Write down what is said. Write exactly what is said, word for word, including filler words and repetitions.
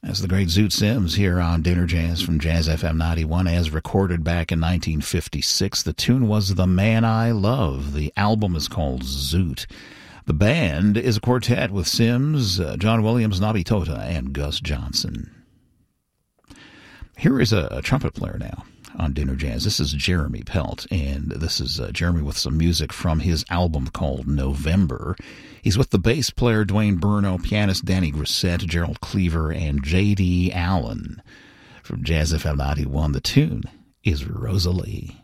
That's the great Zoot Sims here on Dinner Jazz from Jazz F M ninety-one, as recorded back in nineteen fifty-six. The tune was The Man I Love. The album is called Zoot. The band is a quartet with Sims, uh, John Williams, Nobby Tota, and Gus Johnson. Here is a, a trumpet player now on Dinner Jazz. This is Jeremy Pelt, and this is uh, Jeremy with some music from his album called November. He's with the bass player Dwayne Burno, pianist Danny Grissett, Gerald Cleaver, and J D Allen. From Jazz F M ninety-one, the tune is Rosalie.